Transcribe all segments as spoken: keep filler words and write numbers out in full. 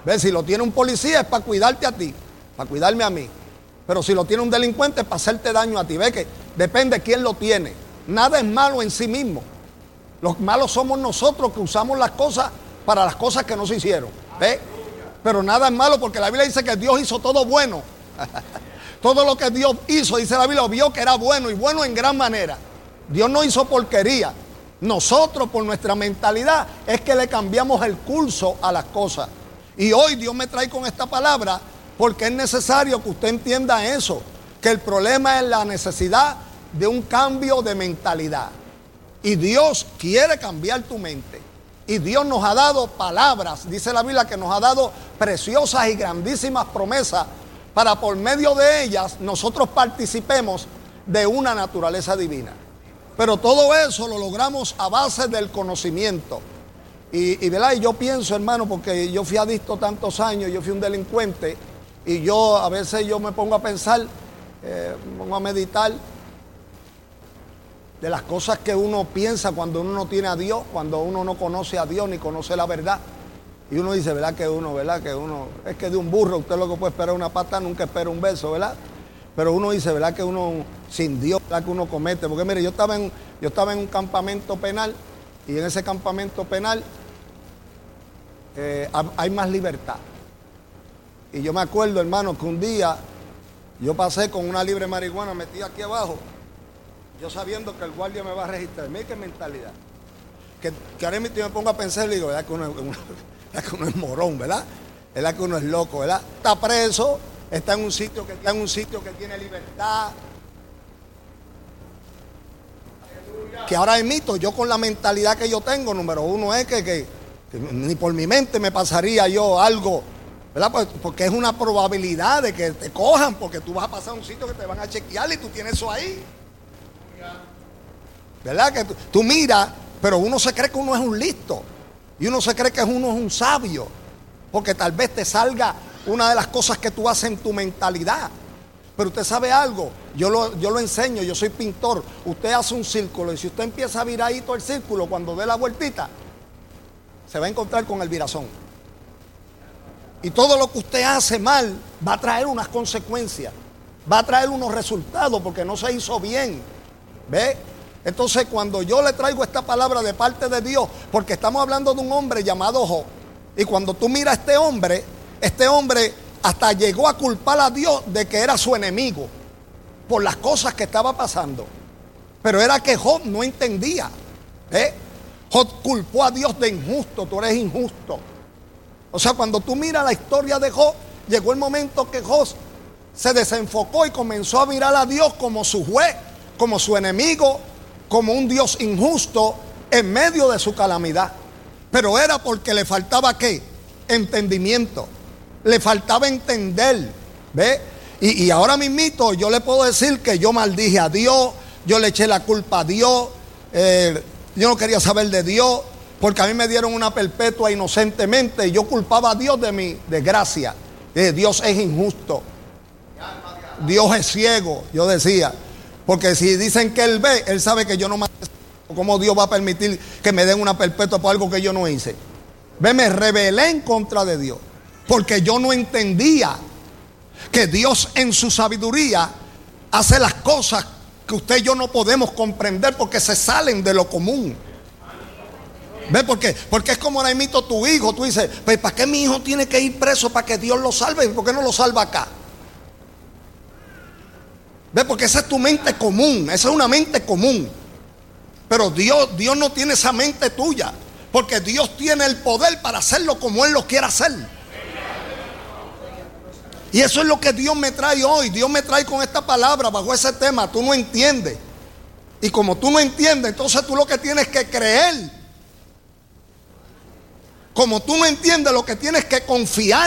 ¿Ves? Si lo tiene un policía es para cuidarte a ti, para cuidarme a mí. Pero si lo tiene un delincuente es para hacerte daño a ti. ¿Ves? Que depende de quién lo tiene. Nada es malo en sí mismo. Los malos somos nosotros que usamos las cosas para las cosas que no se hicieron. ¿Ves? Pero nada es malo porque la Biblia dice que Dios hizo todo bueno. Todo lo que Dios hizo, dice la Biblia, vio que era bueno y bueno en gran manera. Dios no hizo porquería. Nosotros por nuestra mentalidad es que le cambiamos el curso a las cosas. Y hoy Dios me trae con esta palabra porque es necesario que usted entienda eso. Que el problema es la necesidad de un cambio de mentalidad. Y Dios quiere cambiar tu mente. Y Dios nos ha dado palabras, dice la Biblia, que nos ha dado preciosas y grandísimas promesas para por medio de ellas nosotros participemos de una naturaleza divina. Pero todo eso lo logramos a base del conocimiento. Y, y, ¿verdad? Y yo pienso, hermano, porque yo fui adicto tantos años, yo fui un delincuente, y yo a veces yo me pongo a pensar, eh, me pongo a meditar de las cosas que uno piensa cuando uno no tiene a Dios, cuando uno no conoce a Dios ni conoce la verdad. Y uno dice, ¿verdad? Que uno, ¿verdad? Que uno, es que de un burro usted lo que puede esperar una pata, nunca espera un beso, ¿verdad? Pero uno dice, ¿verdad? Que uno, sin Dios, ¿verdad? Que uno comete. Porque mire, yo estaba en, yo estaba en un campamento penal, y en ese campamento penal eh, hay más libertad. Y yo me acuerdo, hermano, que un día yo pasé con una libre marihuana metida aquí abajo, yo sabiendo que el guardia me va a registrar. Mira qué mentalidad. Que, que ahora mismo me pongo a pensar y digo, ¿verdad? Que uno, uno, ¿verdad? Que uno es morón, ¿verdad? ¿Verdad? Que uno es loco, ¿verdad? Está preso, está en un sitio que, está en un sitio que tiene libertad. Que ahora mismo yo con la mentalidad que yo tengo, número uno es que, que, que ni por mi mente me pasaría yo algo, ¿verdad? Pues, porque es una probabilidad de que te cojan, porque tú vas a pasar a un sitio que te van a chequear y tú tienes eso ahí. ¿Verdad? Que tú, tú miras, pero uno se cree que uno es un listo. Y uno se cree que uno es un sabio. Porque tal vez te salga una de las cosas que tú haces en tu mentalidad. Pero usted sabe algo, yo lo, yo lo enseño, yo soy pintor. Usted hace un círculo y si usted empieza a virar ahí todo el círculo, cuando dé la vueltita, se va a encontrar con el virazón. Y todo lo que usted hace mal va a traer unas consecuencias. Va a traer unos resultados porque no se hizo bien. ¿Ve? Entonces cuando yo le traigo esta palabra de parte de Dios, porque estamos hablando de un hombre llamado Job, y cuando tú miras a este hombre, este hombre hasta llegó a culpar a Dios de que era su enemigo por las cosas que estaba pasando. Pero era que Job no entendía. ¿eh? Job culpó a Dios de injusto, tú eres injusto. O sea, cuando tú miras la historia de Job, llegó el momento que Job se desenfocó y comenzó a mirar a Dios como su juez, como su enemigo, como un Dios injusto en medio de su calamidad. Pero era porque le faltaba ¿qué? Entendimiento. Le faltaba entender. ¿Ve? Y, y ahora mismito yo le puedo decir que yo maldije a Dios, yo le eché la culpa a Dios, eh, yo no quería saber de Dios, porque a mí me dieron una perpetua inocentemente y yo culpaba a Dios de mi desgracia. Eh, Dios es injusto. Dios es ciego, yo decía. Porque si dicen que Él ve, Él sabe que yo no maté. ¿Cómo Dios va a permitir que me den una perpetua por algo que yo no hice? Ve, me rebelé en contra de Dios. Porque yo no entendía que Dios en su sabiduría hace las cosas que usted y yo no podemos comprender porque se salen de lo común. ¿Ve por qué? Porque es como ahora imito tu hijo. Tú dices, pues ¿para qué mi hijo tiene que ir preso para que Dios lo salve? ¿Por qué no lo salva acá? ¿Ve? Porque esa es tu mente común. Esa es una mente común. Pero Dios, Dios no tiene esa mente tuya. Porque Dios tiene el poder para hacerlo como Él lo quiera hacer. Y eso es lo que Dios me trae hoy. Dios me trae con esta palabra bajo ese tema. Tú no entiendes. Y como tú no entiendes, entonces tú lo que tienes que creer. Como tú no entiendes, lo que tienes que confiar.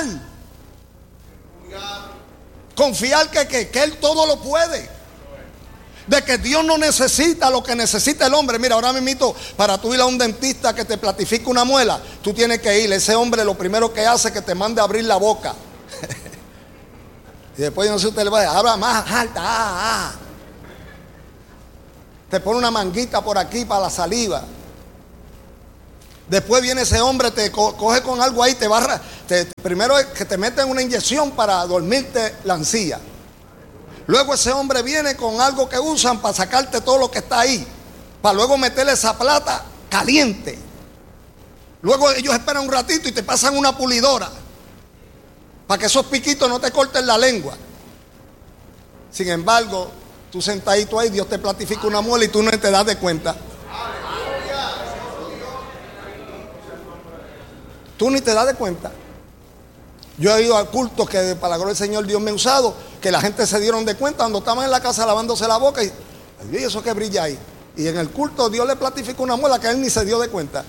Confiar que, que, que Él todo lo puede. De que Dios no necesita lo que necesita el hombre. Mira, ahora mismo para tú ir a un dentista que te platifique una muela, tú tienes que ir. Ese hombre lo primero que hace es que te mande a abrir la boca. Y después no sé si usted le va a decir, habla más alta. Ah, ah. Te pone una manguita por aquí para la saliva. Después viene ese hombre, te co coge con algo ahí, te barra. Te, primero es que te meten una inyección para dormirte la encía. Luego ese hombre viene con algo que usan para sacarte todo lo que está ahí, para luego meterle esa plata caliente. Luego ellos esperan un ratito y te pasan una pulidora para que esos piquitos no te corten la lengua. Sin embargo, tú sentadito ahí, Dios te platifica una muela y tú no te das de cuenta. Tú ni te das de cuenta. Yo he ido a cultos que para la gloria del Señor Dios me ha usado, que la gente se dieron de cuenta cuando estaban en la casa lavándose la boca y, y eso que brilla ahí. Y en el culto Dios le platificó una muela que él ni se dio de cuenta.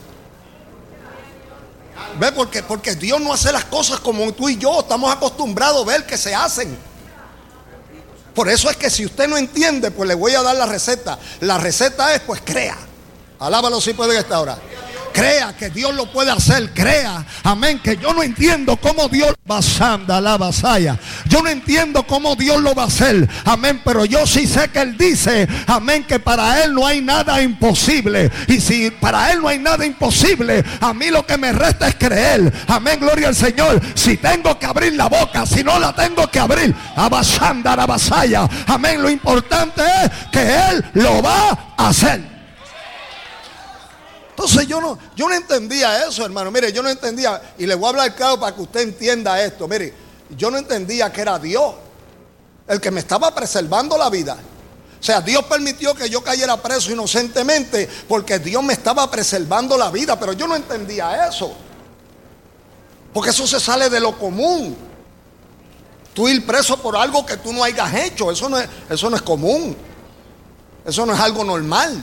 ¿Ve? Porque, porque Dios no hace las cosas como tú y yo estamos acostumbrados a ver que se hacen. Por eso es que si usted no entiende, pues le voy a dar la receta. La receta es, pues crea. Alábalo si puede en esta hora. Crea que Dios lo puede hacer, crea, amén, que yo no entiendo cómo Dios va a la vasalla. Yo no entiendo cómo Dios lo va a hacer, amén, pero yo sí sé que Él dice, amén, que para Él no hay nada imposible. Y si para Él no hay nada imposible, a mí lo que me resta es creer, amén, gloria al Señor. Si tengo que abrir la boca, si no la tengo que abrir, abasanda la vasalla, amén, lo importante es que Él lo va a hacer. Entonces yo no, yo no entendía eso, hermano. Mire, yo no entendía, y le voy a hablar claro para que usted entienda esto. Mire, yo no entendía que era Dios el que me estaba preservando la vida. O sea, Dios permitió que yo cayera preso inocentemente porque Dios me estaba preservando la vida. Pero yo no entendía eso, porque eso se sale de lo común. Tú ir preso por algo que tú no hayas hecho, eso no es, eso no es común. Eso no es algo normal.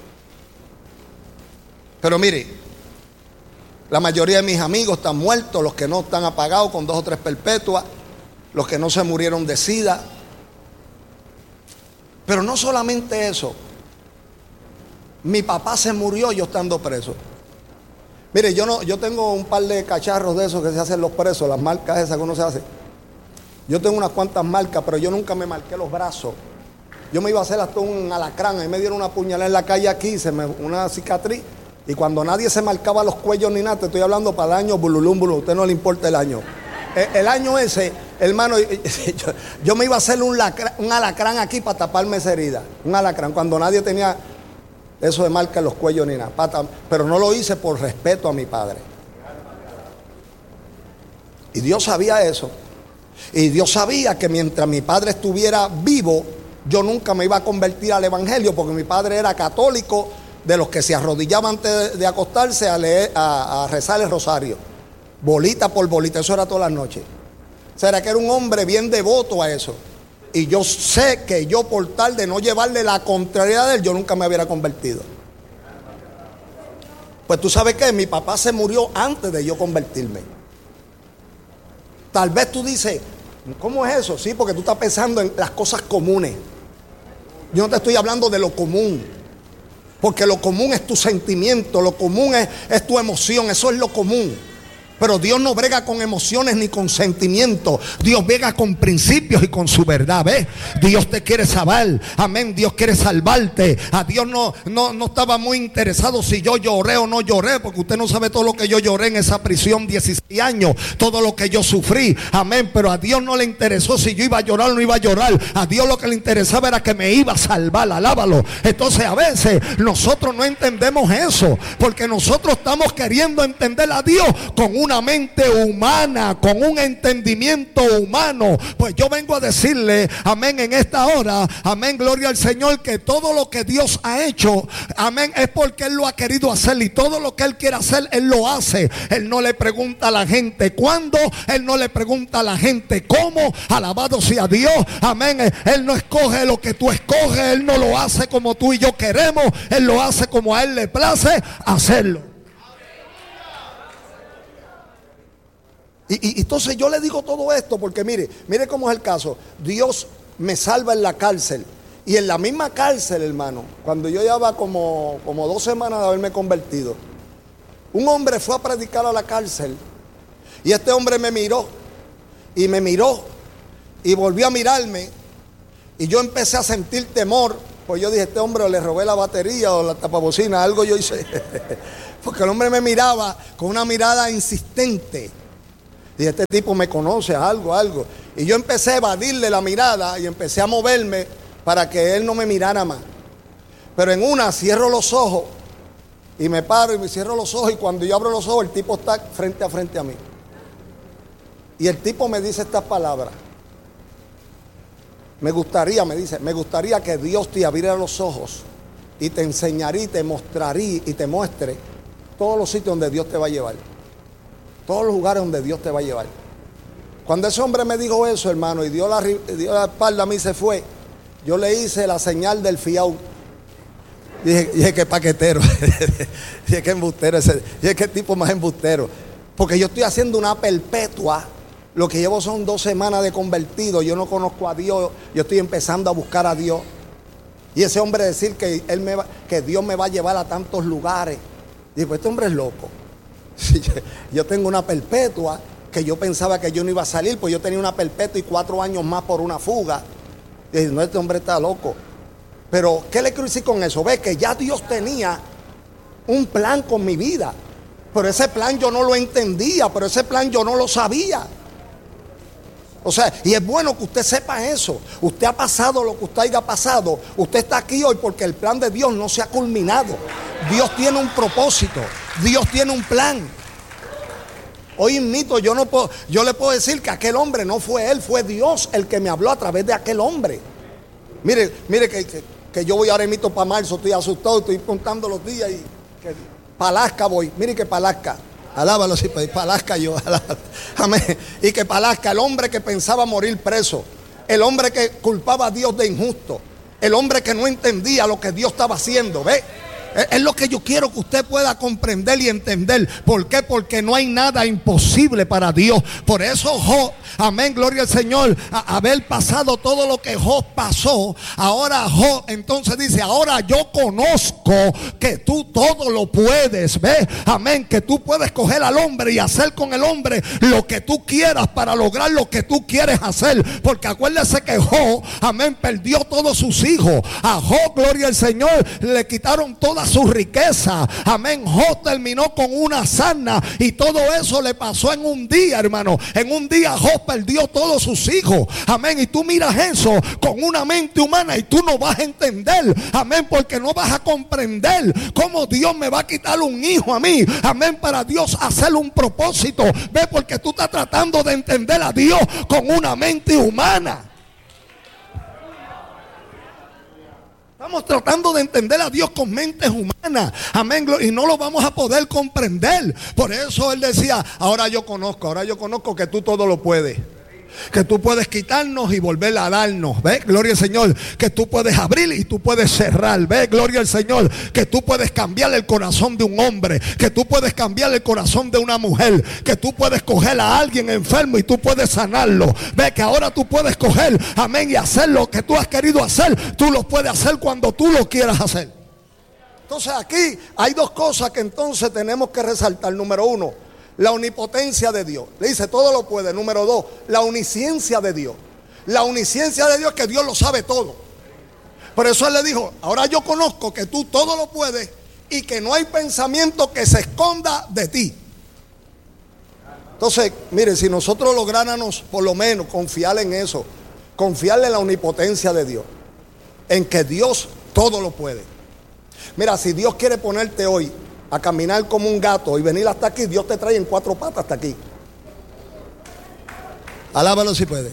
Pero mire, la mayoría de mis amigos están muertos, los que no están apagados con dos o tres perpetuas, los que no se murieron de sida. Pero no solamente eso, mi papá se murió yo estando preso. Mire, yo no, yo tengo un par de cacharros de esos que se hacen los presos, las marcas esas que uno se hace. Yo tengo unas cuantas marcas, pero yo nunca me marqué los brazos. Yo me iba a hacer hasta un alacrán, ahí me dieron una puñalada en la calle aquí, se me, una cicatriz. Y cuando nadie se marcaba los cuellos ni nada, te estoy hablando para el año bululum, bululum, a usted no le importa el año. El, el año ese, hermano, yo, yo me iba a hacer un, lacra, un alacrán aquí para taparme esa herida. Un alacrán, cuando nadie tenía eso de marca en los cuellos ni nada. Para, pero no lo hice por respeto a mi padre. Y Dios sabía eso. Y Dios sabía que mientras mi padre estuviera vivo, yo nunca me iba a convertir al evangelio, porque mi padre era católico, de los que se arrodillaban antes de, de acostarse a, leer, a, a rezar el rosario, bolita por bolita, eso era todas las noches. O sea, era que era un hombre bien devoto a eso. Y yo sé que yo, por tal de no llevarle la contrariedad de él, yo nunca me hubiera convertido. Pues tú sabes que mi papá se murió antes de yo convertirme. Tal vez tú dices, ¿cómo es eso? Sí, porque tú estás pensando en las cosas comunes. Yo no te estoy hablando de lo común. Porque lo común es tu sentimiento, lo común es, es tu emoción, eso es lo común. Pero Dios no brega con emociones ni con sentimientos. Dios brega con principios y con su verdad. ¿Ves? Dios te quiere salvar. Amén. Dios quiere salvarte. A Dios no, no, no estaba muy interesado si yo lloré o no lloré, porque usted no sabe todo lo que yo lloré en esa prisión, dieciséis años, todo lo que yo sufrí. Amén. Pero a Dios no le interesó si yo iba a llorar o no iba a llorar. A Dios lo que le interesaba era que me iba a salvar. Alábalo. Entonces a veces nosotros no entendemos eso, porque nosotros estamos queriendo entender a Dios con un una mente humana, con un entendimiento humano. Pues yo vengo a decirle, amén, en esta hora, amén, gloria al Señor, que todo lo que Dios ha hecho, amén, es porque Él lo ha querido hacer, y todo lo que Él quiere hacer, Él lo hace. Él no le pregunta a la gente cuándo, Él no le pregunta a la gente cómo. Alabado sea Dios, amén. Él no escoge lo que tú escoges, Él no lo hace como tú y yo queremos, Él lo hace como a Él le place hacerlo. Y, y entonces yo le digo todo esto porque mire, mire cómo es el caso. Dios me salva en la cárcel. Y en la misma cárcel, hermano, cuando yo llevaba como, como dos semanas de haberme convertido, un hombre fue a predicar a la cárcel. Y este hombre me miró. Y me miró. Y volvió a mirarme. Y yo empecé a sentir temor. Pues yo dije, este hombre le robé la batería o la tapabocina, algo yo hice. Porque el hombre me miraba con una mirada insistente. Y este tipo me conoce, algo, algo. Y yo empecé a evadirle la mirada y empecé a moverme para que él no me mirara más. Pero en una cierro los ojos y me paro y me cierro los ojos, y cuando yo abro los ojos el tipo está frente a frente a mí. Y el tipo me dice estas palabras. Me gustaría, me dice, me gustaría que Dios te abriera los ojos y te enseñaría y te mostraría y te muestre todos los sitios donde Dios te va a llevar. Todos los lugares donde Dios te va a llevar. Cuando ese hombre me dijo eso, hermano, y dio la, dio la espalda a mí y se fue, yo le hice la señal del fiao. Dije, dije que paquetero. Dije que embustero ese. Dije que tipo más embustero. Porque yo estoy haciendo una perpetua. Lo que llevo son dos semanas de convertido. Yo no conozco a Dios. Yo estoy empezando a buscar a Dios. Y ese hombre decir que, él me va, que Dios me va a llevar a tantos lugares. Dije, pues este hombre es loco. Yo tengo una perpetua que yo pensaba que yo no iba a salir, pues yo tenía una perpetua y cuatro años más por una fuga. Y dije, no, este hombre está loco. Pero, ¿qué le quiero decir con eso? Ve que ya Dios tenía un plan con mi vida. Pero ese plan yo no lo entendía, pero ese plan yo no lo sabía. O sea, y es bueno que usted sepa eso. Usted ha pasado lo que usted haya pasado. Usted está aquí hoy porque el plan de Dios no se ha culminado. Dios tiene un propósito. Dios tiene un plan. Hoy mito, yo no puedo, yo le puedo decir que aquel hombre no fue él, fue Dios el que me habló a través de aquel hombre. Mire, mire que, que, que yo voy ahora mito para marzo, estoy asustado, estoy contando los días y que Palasca voy. Mire que Palasca. Alábalo, sí, pues, Palasca yo, alábalo. Amén. Y que Palasca, el hombre que pensaba morir preso, el hombre que culpaba a Dios de injusto, el hombre que no entendía lo que Dios estaba haciendo, ¿ve? Es lo que yo quiero que usted pueda comprender y entender. ¿Por qué? Porque no hay nada imposible para Dios. Por eso Job, amén, gloria al Señor, a haber pasado todo lo que Job pasó, ahora Job entonces dice, ahora yo conozco que tú todo lo puedes, ¿ves? Amén, que tú puedes coger al hombre y hacer con el hombre lo que tú quieras para lograr lo que tú quieres hacer. Porque acuérdese que Job, amén, perdió todos sus hijos. A Job, gloria al Señor, le quitaron toda su riqueza. Amén. Job terminó con una sarna y todo eso le pasó en un día, hermano. En un día Job perdió todos sus hijos. Amén. Y tú miras eso con una mente humana y tú no vas a entender. Amén. Porque no vas a comprender cómo Dios me va a quitar un hijo a mí. Amén. Para Dios hacer un propósito. Ve, porque tú estás tratando de entender a Dios con una mente humana. Estamos tratando de entender a Dios con mentes humanas. Amén. Y no lo vamos a poder comprender. Por eso él decía, ahora yo conozco, ahora yo conozco que tú todo lo puedes. Que tú puedes quitarnos y volver a darnos. ¿Ves? Gloria al Señor. Que tú puedes abrir y tú puedes cerrar. ¿Ves? Gloria al Señor. Que tú puedes cambiar el corazón de un hombre. Que tú puedes cambiar el corazón de una mujer. Que tú puedes coger a alguien enfermo y tú puedes sanarlo. ¿Ves? Que ahora tú puedes coger, amén, y hacer lo que tú has querido hacer. Tú lo puedes hacer cuando tú lo quieras hacer. Entonces aquí hay dos cosas que entonces tenemos que resaltar. Número uno, la omnipotencia de Dios. Le dice, todo lo puede. Número dos, la omnisciencia de Dios. La omnisciencia de Dios es que Dios lo sabe todo. Por eso él le dijo, ahora yo conozco que tú todo lo puedes y que no hay pensamiento que se esconda de ti. Entonces, mire, si nosotros lográramos por lo menos confiar en eso, confiarle en la omnipotencia de Dios, en que Dios todo lo puede. Mira, si Dios quiere ponerte hoy a caminar como un gato y venir hasta aquí, Dios te trae en cuatro patas hasta aquí. Alábalo si puede.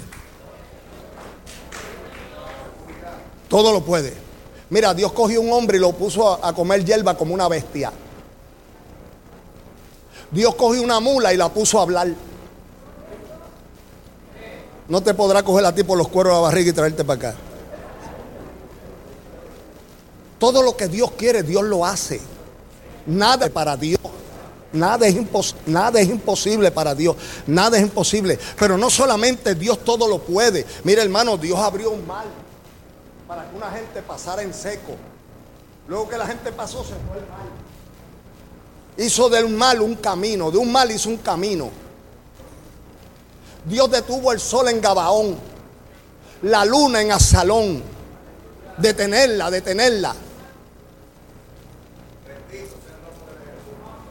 Todo lo puede. Mira, Dios cogió un hombre y lo puso a, a comer hierba como una bestia. Dios cogió una mula y la puso a hablar. No te podrá coger a ti por los cueros de la barriga y traerte para acá. Todo lo que Dios quiere, Dios lo hace. Nada para Dios. Nada es, impos- nada es imposible para Dios. Nada es imposible. Pero no solamente Dios todo lo puede. Mira, hermano, Dios abrió un mar para que una gente pasara en seco. Luego que la gente pasó, se fue el mar. Hizo del mal un camino. De un mal hizo un camino. Dios detuvo el sol en Gabaón, la luna en Azalón. Detenerla, detenerla.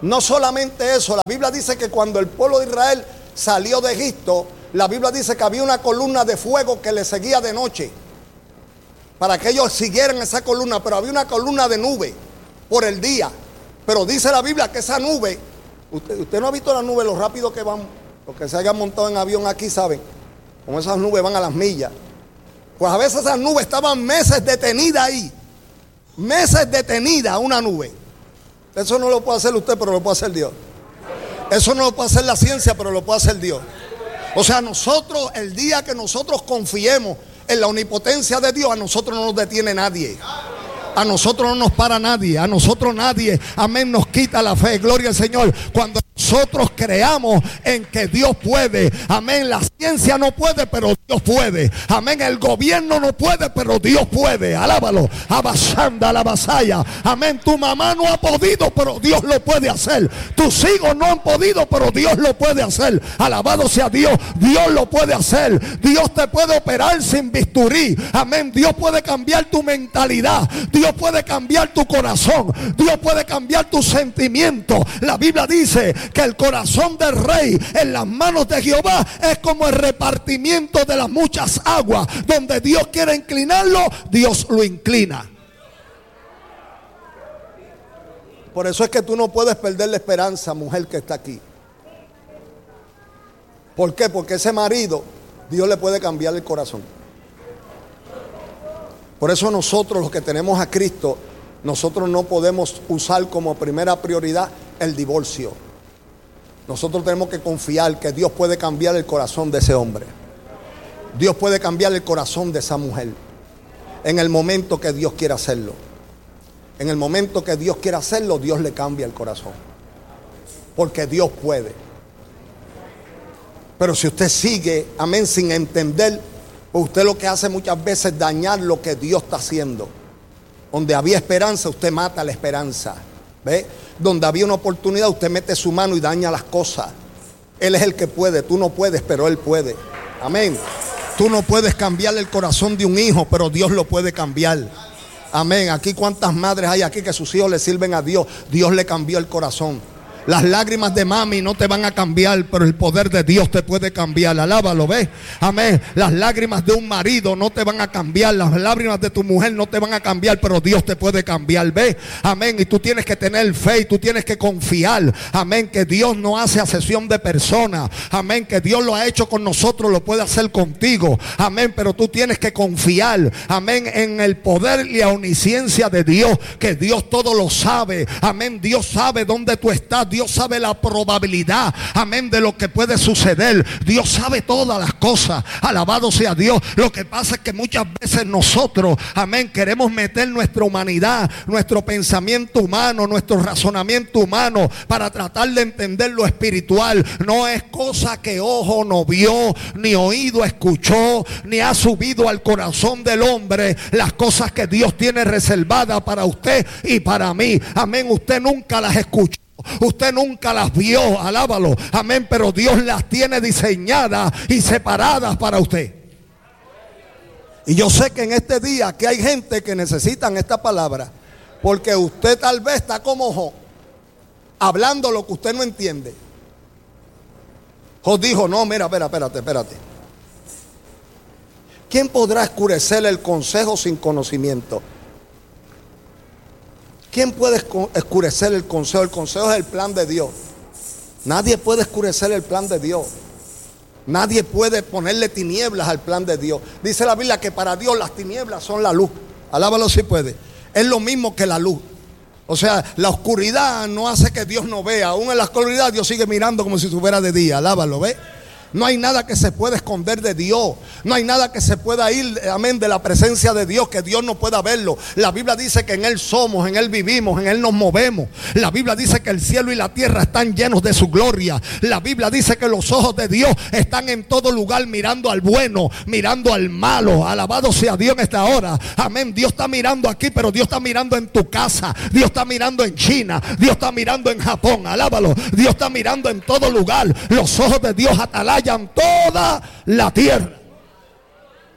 No solamente eso, la Biblia dice que cuando el pueblo de Israel salió de Egipto, la Biblia dice que había una columna de fuego que le seguía de noche, para que ellos siguieran esa columna, pero había una columna de nube por el día. Pero dice la Biblia que esa nube, usted, usted no ha visto la nube, lo rápido que van, los que se hayan montado en avión aquí saben, como esas nubes van a las millas. Pues a veces esas nubes estaban meses detenidas ahí, meses detenidas una nube. Eso no lo puede hacer usted, pero lo puede hacer Dios. Eso no lo puede hacer la ciencia, pero lo puede hacer Dios. O sea, nosotros, el día que nosotros confiemos en la omnipotencia de Dios, a nosotros no nos detiene nadie. A nosotros no nos para nadie. A nosotros nadie, amén, nos quita la fe. Gloria al Señor. Cuando nosotros creamos en que Dios puede, amén, la ciencia no puede, pero Dios puede, amén, el gobierno no puede, pero Dios puede, alábalo, abasanda, alabasaya, amén, tu mamá no ha podido, pero Dios lo puede hacer, tus hijos no han podido, pero Dios lo puede hacer, alabado sea Dios, Dios lo puede hacer, Dios te puede operar sin bisturí, amén, Dios puede cambiar tu mentalidad, Dios puede cambiar tu corazón, Dios puede cambiar tus sentimientos. La Biblia dice que el corazón del rey en las manos de Jehová es como el repartimiento de las muchas aguas. Donde Dios quiere inclinarlo, Dios lo inclina. Por eso es que tú no puedes perder la esperanza, mujer que está aquí. ¿Por qué? Porque ese marido, Dios le puede cambiar el corazón. Por eso nosotros, los que tenemos a Cristo, nosotros no podemos usar como primera prioridad el divorcio. Nosotros tenemos que confiar que Dios puede cambiar el corazón de ese hombre. Dios puede cambiar el corazón de esa mujer en el momento que Dios quiera hacerlo. En el momento que Dios quiera hacerlo, Dios le cambia el corazón. Porque Dios puede. Pero si usted sigue, amén, sin entender, pues usted lo que hace muchas veces es dañar lo que Dios está haciendo. Donde había esperanza, usted mata la esperanza. ¿Ve? Donde había una oportunidad, usted mete su mano y daña las cosas. Él es el que puede, tú no puedes, pero Él puede. Amén. Tú no puedes cambiar el corazón de un hijo, pero Dios lo puede cambiar. Amén. Aquí cuántas madres hay aquí que sus hijos le sirven a Dios. Dios le cambió el corazón. Las lágrimas de mami no te van a cambiar, pero el poder de Dios te puede cambiar. Alábalo, ¿ves? Amén. Las lágrimas de un marido no te van a cambiar. Las lágrimas de tu mujer no te van a cambiar, pero Dios te puede cambiar. ¿Ves? Amén. Y tú tienes que tener fe y tú tienes que confiar. Amén. Que Dios no hace acepción de personas. Amén. Que Dios lo ha hecho con nosotros, lo puede hacer contigo. Amén. Pero tú tienes que confiar. Amén. En el poder y la omnisciencia de Dios. Que Dios todo lo sabe. Amén. Dios sabe dónde tú estás. Dios sabe la probabilidad, amén, de lo que puede suceder. Dios sabe todas las cosas. Alabado sea Dios. Lo que pasa es que muchas veces nosotros, amén, queremos meter nuestra humanidad, nuestro pensamiento humano, nuestro razonamiento humano para tratar de entender lo espiritual. No es cosa que ojo no vio, ni oído escuchó, ni ha subido al corazón del hombre las cosas que Dios tiene reservadas para usted y para mí. Amén. Usted nunca las escuchó. Usted nunca las vio, alábalo, amén, pero Dios las tiene diseñadas y separadas para usted. Y yo sé que en este día que hay gente que necesitan esta palabra, porque usted tal vez está como Job, hablando lo que usted no entiende. Job dijo, no, mira, espera, espérate, espérate. ¿Quién podrá escurecer el consejo sin conocimiento? ¿Quién puede escurecer el consejo? El consejo es el plan de Dios. Nadie puede escurecer el plan de Dios. Nadie puede ponerle tinieblas al plan de Dios. Dice la Biblia que para Dios las tinieblas son la luz. Alábalo si puede. Es lo mismo que la luz. O sea, la oscuridad no hace que Dios no vea. Aún en la oscuridad Dios sigue mirando como si estuviera de día. Alábalo, ¿ve? No hay nada que se pueda esconder de Dios. No hay nada que se pueda ir, amén, de la presencia de Dios, que Dios no pueda verlo. La Biblia dice que en Él somos, en Él vivimos, en Él nos movemos. La Biblia dice que el cielo y la tierra están llenos de su gloria. La Biblia dice que los ojos de Dios están en todo lugar mirando al bueno, mirando al malo. Alabado sea Dios en esta hora. Amén. Dios está mirando aquí, pero Dios está mirando en tu casa. Dios está mirando en China. Dios está mirando en Japón. Alábalo. Dios está mirando en todo lugar. Los ojos de Dios atalayan toda la tierra.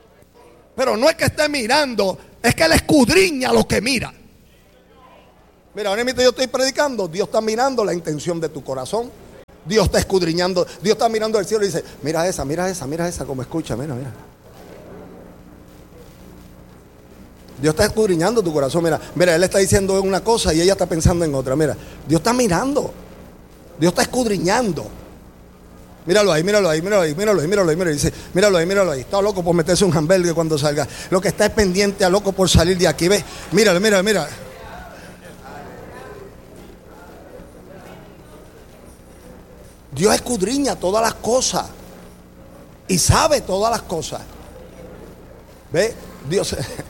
Pero no es que esté mirando, es que Él escudriña lo que mira. Mira, ahora mismo yo estoy predicando, Dios está mirando la intención de tu corazón. Dios está escudriñando, Dios está mirando al cielo y dice, mira esa, mira esa, mira esa, como escucha, mira, mira. Dios está escudriñando tu corazón, mira, mira, Él está diciendo una cosa y ella está pensando en otra, mira, Dios está mirando, Dios está escudriñando. Míralo ahí, míralo ahí, míralo ahí, míralo ahí, míralo ahí, míralo ahí, dice, míralo ahí, míralo ahí, está loco por meterse un hamburgues cuando salga, lo que está es pendiente a loco por salir de aquí, ve, míralo, míralo, míralo. Dios escudriña todas las cosas y sabe todas las cosas. ¿Ve? Dios,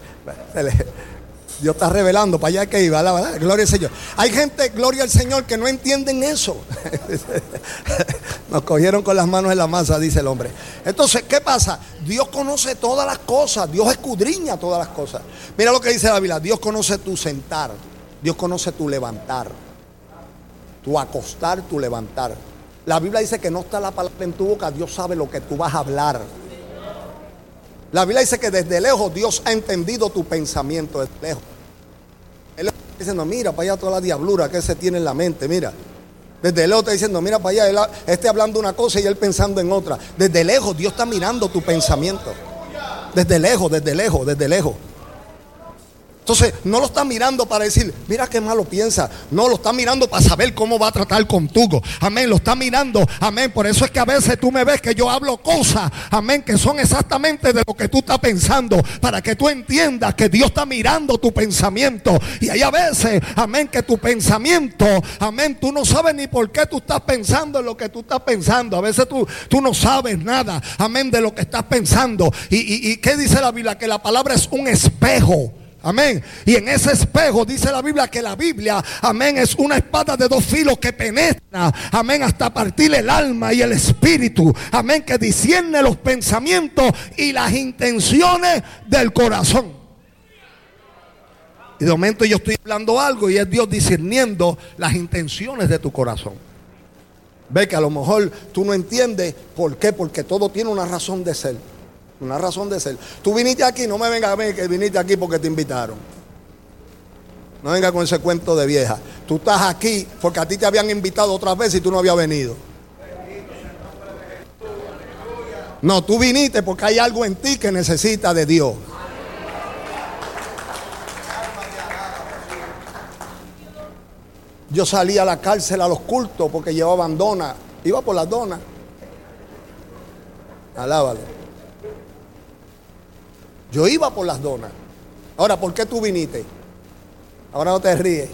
Dios está revelando para allá que iba, la verdad, gloria al Señor. Hay gente, gloria al Señor, que no entienden eso. Nos cogieron con las manos en la masa, dice el hombre. Entonces, ¿qué pasa? Dios conoce todas las cosas, Dios escudriña todas las cosas. Mira lo que dice la Biblia, Dios conoce tu sentar, Dios conoce tu levantar, tu acostar, tu levantar. La Biblia dice que no está la palabra en tu boca, Dios sabe lo que tú vas a hablar. La Biblia dice que desde lejos Dios ha entendido tu pensamiento, desde lejos. Él está diciendo, mira para allá toda la diablura que se tiene en la mente, mira. Desde lejos está diciendo, mira para allá, él esté hablando una cosa y él pensando en otra. Desde lejos Dios está mirando tu pensamiento. Desde lejos, desde lejos, desde lejos. Entonces, no lo está mirando para decir, mira qué malo piensa. No, lo está mirando para saber cómo va a tratar contigo. Amén, lo está mirando. Amén, por eso es que a veces tú me ves que yo hablo cosas, amén, que son exactamente de lo que tú estás pensando. Para que tú entiendas que Dios está mirando tu pensamiento. Y hay a veces, amén, que tu pensamiento, amén, tú no sabes ni por qué tú estás pensando en lo que tú estás pensando. A veces tú, tú no sabes nada, amén, de lo que estás pensando. Y, y, y ¿qué dice la Biblia? Que la palabra es un espejo. Amén. Y en ese espejo dice la Biblia que la Biblia, amén, es una espada de dos filos que penetra, amén, hasta partir el alma y el espíritu, amén, que discierne los pensamientos y las intenciones del corazón. Y de momento yo estoy hablando algo y es Dios discerniendo las intenciones de tu corazón. Ve que a lo mejor tú no entiendes por qué, porque todo tiene una razón de ser. Una razón de ser. Tú viniste aquí, no me vengas a ver que viniste aquí porque te invitaron. No venga con ese cuento de vieja. Tú estás aquí porque a ti te habían invitado otras veces y tú no habías venido. No, tú viniste porque hay algo en ti que necesita de Dios. Yo salí a la cárcel a los cultos porque llevaban donas. Iba por las donas. Alábalo. Yo iba por las donas. Ahora, ¿por qué tú viniste? Ahora no te ríes.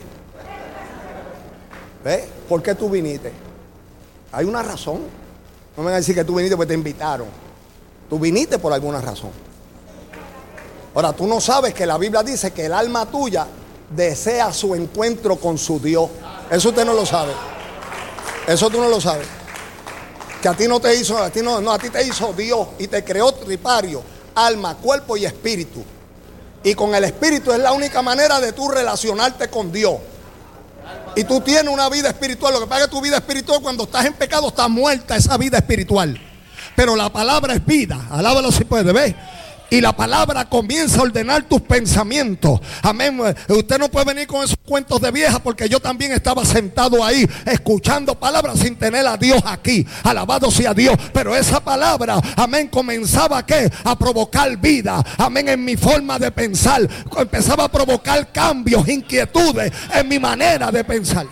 ¿Ves? ¿Por qué tú viniste? Hay una razón. No me van a decir que tú viniste porque te invitaron. Tú viniste por alguna razón. Ahora, tú no sabes que la Biblia dice que el alma tuya desea su encuentro con su Dios. Eso usted no lo sabe. Eso tú no lo sabes. Que a ti no te hizo, a ti no, no, a ti te hizo Dios y te creó tripario. Alma, cuerpo y espíritu. Y con el espíritu es la única manera de tú relacionarte con Dios. Y tú tienes una vida espiritual. Lo que pasa es que tu vida espiritual, cuando estás en pecado, está muerta esa vida espiritual. Pero la palabra es vida. Alábalo si puede, ¿ves? Y la palabra comienza a ordenar tus pensamientos. Amén. Usted no puede venir con esos cuentos de vieja, porque yo también estaba sentado ahí escuchando palabras sin tener a Dios aquí. Alabado sea Dios. Pero esa palabra, amén, comenzaba ¿a qué? A provocar vida. Amén, en mi forma de pensar. Empezaba a provocar cambios, inquietudes en mi manera de pensar.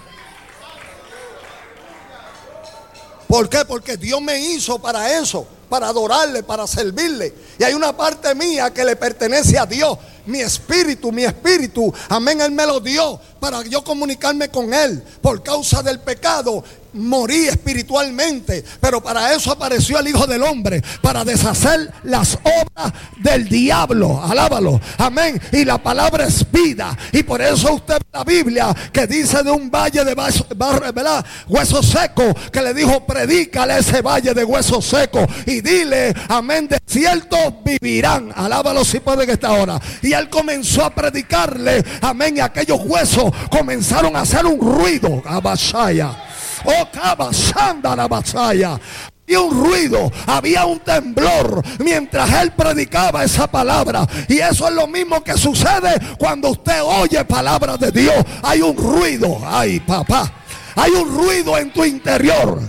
¿Por qué? Porque Dios me hizo para eso. Para adorarle, para servirle. Y hay una parte mía que le pertenece a Dios. Mi espíritu, mi espíritu, amén, Él me lo dio para yo comunicarme con Él. Por causa del pecado morí espiritualmente, pero para eso apareció el Hijo del Hombre, para deshacer las obras del diablo. Alábalo, amén. Y la palabra es vida. Y por eso usted ve la Biblia que dice de un valle de vaso, ¿verdad? Huesos secos, que le dijo, predícale a ese valle de huesos secos y dile, amén, de cierto vivirán. Alábalo si puede que esta hora. Y él comenzó a predicarle, amén, y aquellos huesos comenzaron a hacer un ruido. Abashaya. Oh, cabasanda la batalla. Había un ruido, había un temblor mientras él predicaba esa palabra. Y eso es lo mismo que sucede cuando usted oye palabras de Dios. Hay un ruido, ay papá, hay un ruido en tu interior.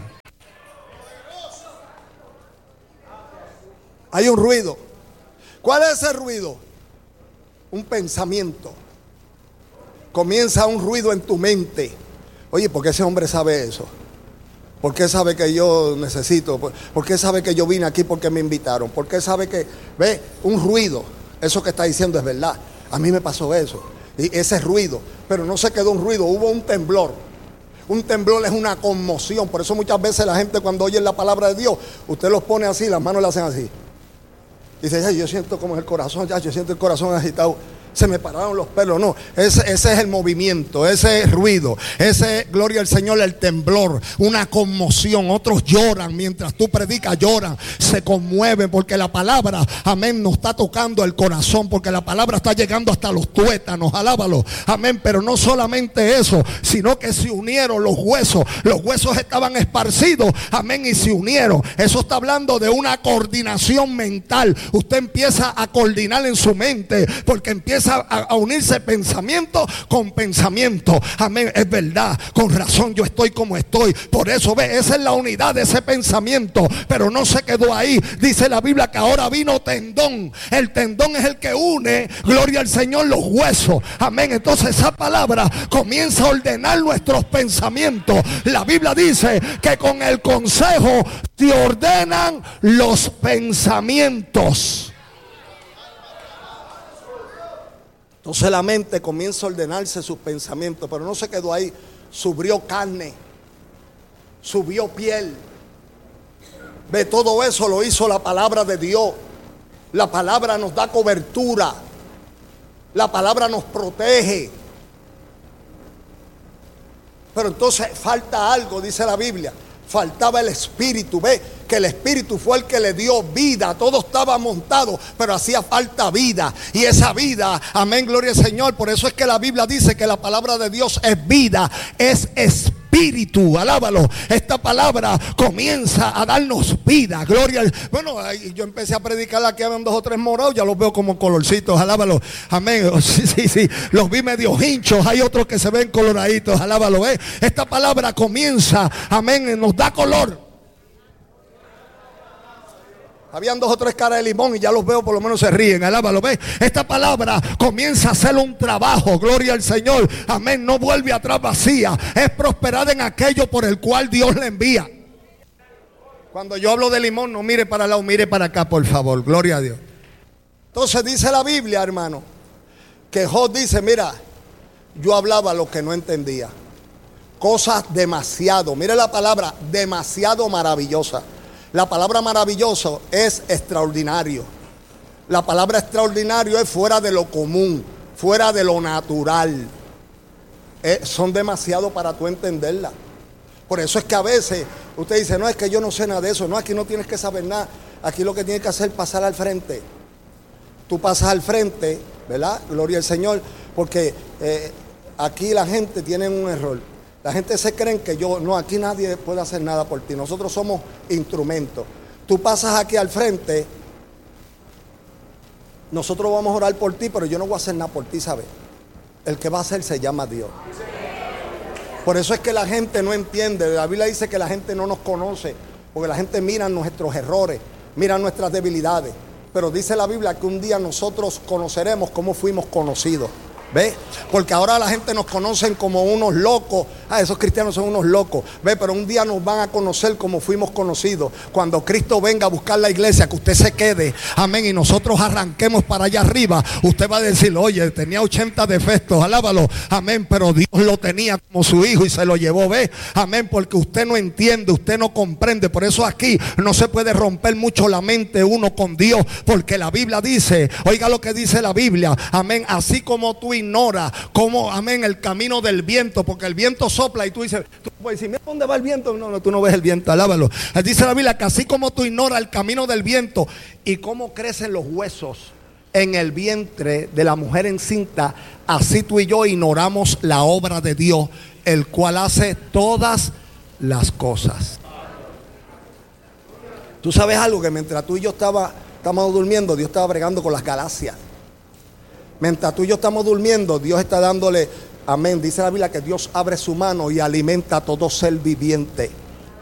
Hay un ruido. ¿Cuál es ese ruido? Un pensamiento. Comienza un ruido en tu mente. Oye, ¿por qué ese hombre sabe eso? ¿Por qué sabe que yo necesito? ¿Por qué sabe que yo vine aquí porque me invitaron? ¿Por qué sabe que, ve, un ruido? Eso que está diciendo es verdad. A mí me pasó eso. Y ese ruido, pero no se quedó un ruido, hubo un temblor. Un temblor es una conmoción. Por eso muchas veces la gente cuando oye la palabra de Dios, usted los pone así, las manos le hacen así. Y dice, ya, yo siento como el corazón, ya, yo siento el corazón agitado. Se me pararon los pelos. No, ese, ese es el movimiento, ese ruido, ese, gloria al Señor, el temblor, una conmoción. Otros lloran mientras tú predicas, lloran, se conmueven porque la palabra, amén, nos está tocando el corazón, porque la palabra está llegando hasta los tuétanos, alábalo, amén. Pero no solamente eso, sino que se unieron los huesos, los huesos estaban esparcidos, amén, y se unieron. Eso está hablando de una coordinación mental. Usted empieza a coordinar en su mente, porque empieza A, a unirse pensamiento con pensamiento. Amén, es verdad, con razón yo estoy como estoy. Por eso ve, esa es la unidad de ese pensamiento. Pero no se quedó ahí. Dice la Biblia que ahora vino tendón. El tendón es el que une, gloria al Señor, los huesos. Amén, entonces esa palabra comienza a ordenar nuestros pensamientos. La Biblia dice que con el consejo te ordenan los pensamientos. Entonces la mente comienza a ordenarse sus pensamientos, pero no se quedó ahí. Subió carne, subió piel. Ve, todo eso lo hizo la palabra de Dios. La palabra nos da cobertura. La palabra nos protege. Pero entonces falta algo, dice la Biblia. Faltaba el espíritu. Ve que el espíritu fue el que le dio vida. Todo estaba montado, pero hacía falta vida. Y esa vida, amén, gloria al Señor. Por eso es que la Biblia dice que la palabra de Dios es vida, es espíritu. Alábalo. Esta palabra comienza a darnos vida. Gloria al... Bueno, yo empecé a predicar aquí, habían dos o tres morados, ya los veo como colorcitos. Alábalo. Amén. Sí, sí, sí. Los vi medio hinchos. Hay otros que se ven coloraditos. Alábalo. ¿eh? Esta palabra comienza, amén, nos da color. Habían dos o tres caras de limón y ya los veo, por lo menos se ríen. Alábalo, ¿ves? Esta palabra comienza a hacer un trabajo. Gloria al Señor. Amén. No vuelve atrás vacía. Es prosperada en aquello por el cual Dios le envía. Cuando yo hablo de limón, no mire para el lado, mire para acá, por favor. Gloria a Dios. Entonces dice la Biblia, hermano, que Job dice, mira, yo hablaba lo que no entendía. Cosas demasiado, mire la palabra, demasiado maravillosa. La palabra maravilloso es extraordinario. La palabra extraordinario es fuera de lo común, fuera de lo natural. Eh, son demasiado para tú entenderla. Por eso es que a veces usted dice, no, es que yo no sé nada de eso. No, aquí no tienes que saber nada. Aquí lo que tienes que hacer es pasar al frente. Tú pasas al frente, ¿verdad? Gloria al Señor. Porque eh, aquí la gente tiene un error. La gente se cree que yo, no, aquí nadie puede hacer nada por ti. Nosotros somos instrumentos. Tú pasas aquí al frente, nosotros vamos a orar por ti, pero yo no voy a hacer nada por ti, ¿sabes? El que va a hacer se llama Dios. Por eso es que la gente no entiende. La Biblia dice que la gente no nos conoce, porque la gente mira nuestros errores, mira nuestras debilidades. Pero dice la Biblia que un día nosotros conoceremos cómo fuimos conocidos. ¿Ve? Porque ahora la gente nos conocen como unos locos. Ah, esos cristianos son unos locos. ¿Ve? Pero un día nos van a conocer como fuimos conocidos. Cuando Cristo venga a buscar la iglesia, que usted se quede, amén, y nosotros arranquemos para allá arriba, usted va a decir, oye, tenía ochenta defectos, alábalo, amén, pero Dios lo tenía como su hijo y se lo llevó. ¿Ve? Amén, porque usted no entiende, usted no comprende. Por eso aquí no se puede romper mucho la mente uno con Dios, porque la Biblia dice, oiga lo que dice la Biblia, amén, así como tú ignora como, amén, el camino del viento, porque el viento sopla y tú dices, tú puedes decir, mira dónde va el viento. No, no, tú no ves el viento, alábalo. Dice la Biblia que así como tú ignoras el camino del viento y cómo crecen los huesos en el vientre de la mujer encinta, así tú y yo ignoramos la obra de Dios, el cual hace todas las cosas. Tú sabes algo, que mientras tú y yo estaba, estábamos durmiendo, Dios estaba bregando con las galaxias. Mientras tú y yo estamos durmiendo, Dios está dándole, amén, dice la Biblia que Dios abre su mano y alimenta a todo ser viviente.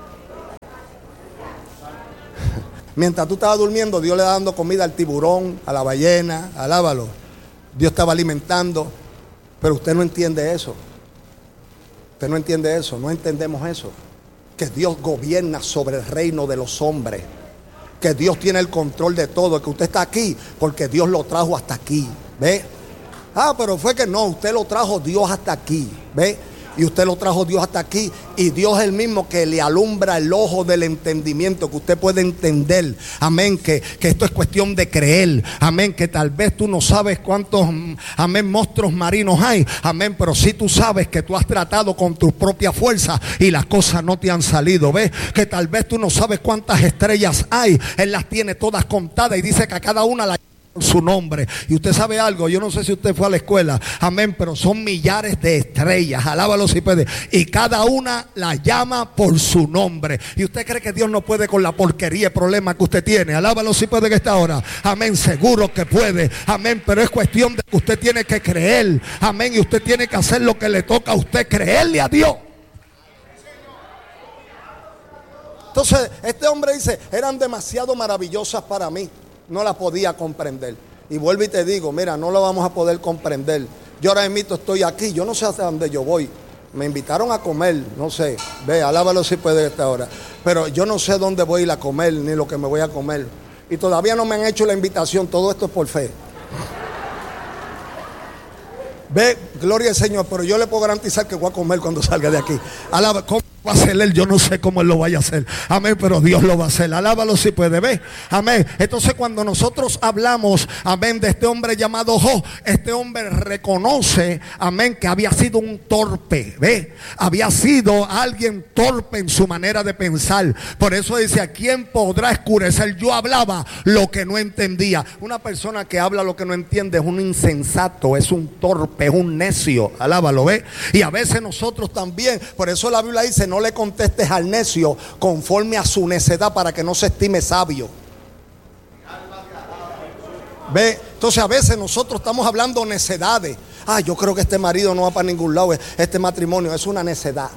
Mientras tú estabas durmiendo, Dios le estaba dando comida al tiburón, a la ballena, alábalo. Dios estaba alimentando, pero usted no entiende eso. Usted no entiende eso, no entendemos eso. Que Dios gobierna sobre el reino de los hombres. Que Dios tiene el control de todo. Que usted está aquí porque Dios lo trajo hasta aquí. ¿Ve? Ah, pero fue que no, usted lo trajo Dios hasta aquí. ¿Ve? Y usted lo trajo Dios hasta aquí. Y Dios es el mismo que le alumbra el ojo del entendimiento, que usted puede entender. Amén, que, que esto es cuestión de creer. Amén, que tal vez tú no sabes cuántos, amén, monstruos marinos hay. Amén, pero sí tú sabes que tú has tratado con tus propias fuerzas y las cosas no te han salido. ¿Ves? Que tal vez tú no sabes cuántas estrellas hay. Él las tiene todas contadas y dice que a cada una la su nombre. Y usted sabe algo, yo no sé si usted fue a la escuela, amén, pero son millares de estrellas, alábalo si puede, y cada una la llama por su nombre. Y usted cree que Dios no puede con la porquería y problema que usted tiene, alábalo si puede, que esta hora, amén, seguro que puede, amén, pero es cuestión de que usted tiene que creer, amén, y usted tiene que hacer lo que le toca a usted, creerle a Dios. Entonces este hombre dice, eran demasiado maravillosas para mí, no la podía comprender. Y vuelvo y te digo, mira, no lo vamos a poder comprender. Yo ahora mismo estoy aquí, yo no sé hasta dónde yo voy. Me invitaron a comer, no sé, ve, alábalo si puede esta hora. Pero yo no sé dónde voy a ir a comer, ni lo que me voy a comer. Y todavía no me han hecho la invitación, todo esto es por fe. Ve, gloria al Señor, pero yo le puedo garantizar que voy a comer cuando salga de aquí. Alaba, ¿cómo va a hacer Él? Yo no sé cómo Él lo vaya a hacer. Amén, pero Dios lo va a hacer. Alábalo si puede, ve. Amén. Entonces cuando nosotros hablamos, amén, de este hombre llamado Job, este hombre reconoce, amén, que había sido un torpe, ve. Había sido alguien torpe en su manera de pensar. Por eso dice, ¿a quién podrá escurecer? Yo hablaba lo que no entendía. Una persona que habla lo que no entiende es un insensato, es un torpe, es un necio, alábalo, ve. Y a veces nosotros también, por eso la Biblia dice, no le contestes al necio conforme a su necedad, para que no se estime sabio. Ve, entonces a veces nosotros estamos hablando necedades. Ah, yo creo que este marido no va para ningún lado, este matrimonio es una necedad.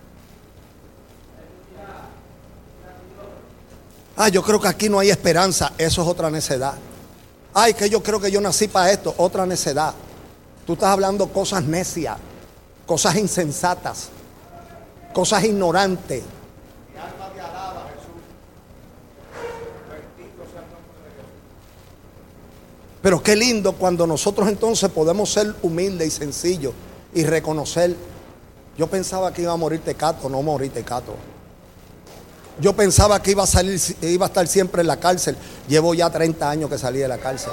Ah, yo creo que aquí no hay esperanza, eso es otra necedad. Ay, que yo creo que yo nací para esto, otra necedad. Tú estás hablando cosas necias, cosas insensatas, cosas ignorantes. Mi alma te alaba, Jesús. Bendito sea el nombre de Dios. Pero qué lindo cuando nosotros entonces podemos ser humildes y sencillos y reconocer. Yo pensaba que iba a morir Tecato, no morí Tecato. Yo pensaba que iba a salir, iba a estar siempre en la cárcel. Llevo ya treinta años que salí de la cárcel.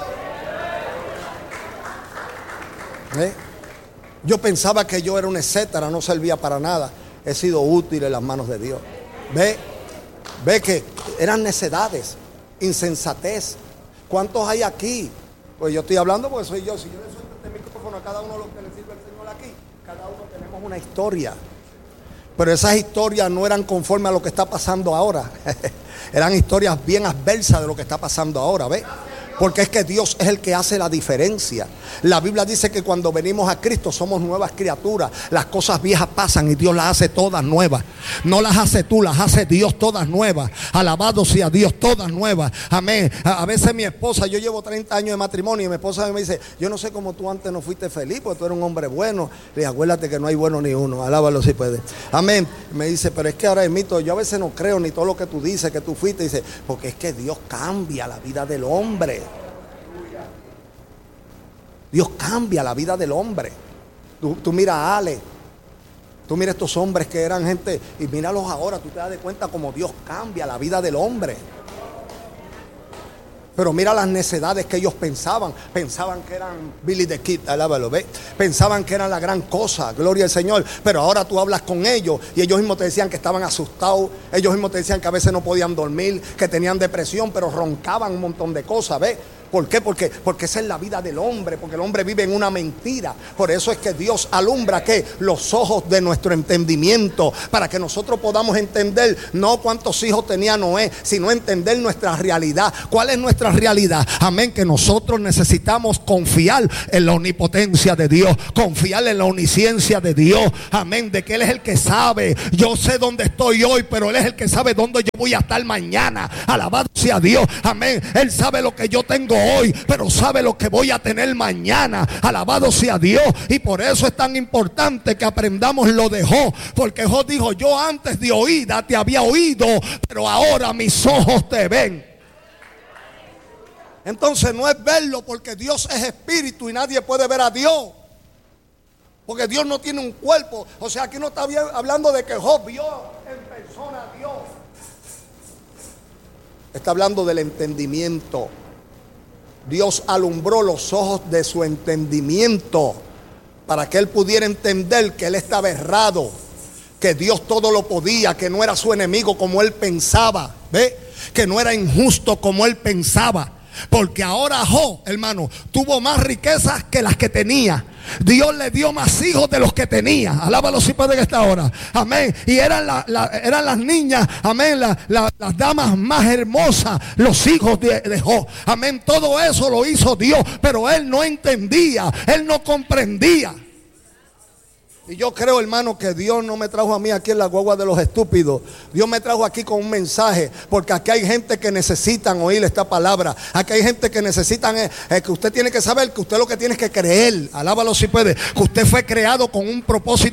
¿Eh? Yo pensaba que yo era un etcétera, no servía para nada. He sido útil en las manos de Dios. Ve, ve que eran necedades, insensatez. ¿Cuántos hay aquí? Pues yo estoy hablando porque soy yo. Si yo le suelto este micrófono a cada uno de los que le sirve el Señor aquí, cada uno tenemos una historia. Pero esas historias no eran conforme a lo que está pasando ahora. Eran historias bien adversas de lo que está pasando ahora, ¿ve? Porque es que Dios es el que hace la diferencia. La Biblia dice que cuando venimos a Cristo somos nuevas criaturas. Las cosas viejas pasan y Dios las hace todas nuevas. No las hace tú, las hace Dios todas nuevas. Alabado sea Dios, todas nuevas. Amén. A, a veces mi esposa, yo llevo treinta años de matrimonio y mi esposa me dice, yo no sé cómo tú antes no fuiste feliz, porque tú eres un hombre bueno. Le dije, acuérdate que no hay bueno ni uno. Alábalo si puede. Amén. Me dice, pero es que ahora es mito. Yo a veces no creo ni todo lo que tú dices que tú fuiste. Dice, porque es que Dios cambia la vida del hombre. Dios cambia la vida del hombre. Tú, tú mira a Ale, tú mira a estos hombres que eran gente, y míralos ahora, tú te das de cuenta cómo Dios cambia la vida del hombre. Pero mira las necedades que ellos pensaban. Pensaban que eran Billy the Kid, alábalo, ¿ve? Pensaban que eran la gran cosa, gloria al Señor. Pero ahora tú hablas con ellos y ellos mismos te decían que estaban asustados. Ellos mismos te decían que a veces no podían dormir, que tenían depresión, pero roncaban un montón de cosas, ¿ve? ¿Por qué? Porque, porque esa es la vida del hombre, porque el hombre vive en una mentira. Por eso es que Dios alumbra ¿qué? Los ojos de nuestro entendimiento, para que nosotros podamos entender no cuántos hijos tenía Noé, sino entender nuestra realidad. ¿Cuál es nuestra realidad? Amén, que nosotros necesitamos confiar en la omnipotencia de Dios, confiar en la omnisciencia de Dios. Amén, de que Él es el que sabe. Yo sé dónde estoy hoy, pero Él es el que sabe dónde yo voy a estar mañana. Alabado sea Dios. Amén, Él sabe lo que yo tengo hoy, pero sabe lo que voy a tener mañana. Alabado sea Dios. Y por eso es tan importante que aprendamos lo de Job, porque Job dijo: yo antes de oída te había oído, pero ahora mis ojos te ven. Entonces no es verlo, porque Dios es espíritu y nadie puede ver a Dios, porque Dios no tiene un cuerpo. O sea, aquí no está hablando de que Job vio en persona a Dios. Está hablando del entendimiento. Dios alumbró los ojos de su entendimiento para que él pudiera entender que él estaba errado, que Dios todo lo podía, que no era su enemigo como él pensaba, ¿ve? Que no era injusto como él pensaba. Porque ahora Job, hermano, tuvo más riquezas que las que tenía. Dios le dio más hijos de los que tenía. Alábalo si puede que esta hora. Amén. Y eran, la, la, eran las niñas, amén, la, la, las damas más hermosas, los hijos de, de Job. Amén. Todo eso lo hizo Dios, pero él no entendía, él no comprendía. Y yo creo, hermano, que Dios no me trajo a mí aquí en la guagua de los estúpidos. Dios me trajo aquí con un mensaje, porque aquí hay gente que necesitan oír esta palabra. Aquí hay gente que necesitan, eh, eh, que usted tiene que saber que usted lo que tiene es que creer. Alábalo si puede, que usted fue creado con un propósito